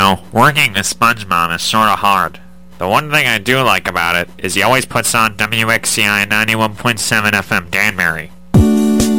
know, working with SpongeBob is sorta hard. The one thing I do like about it is he always puts on WXCI 91.7 FM Danbury.